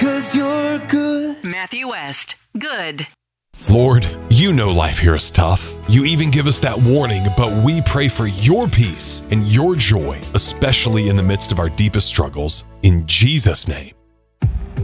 'cause you're good. Matthew West, good. Lord, you know life here is tough. You even give us that warning, but we pray for your peace and your joy, especially in the midst of our deepest struggles. In Jesus' name.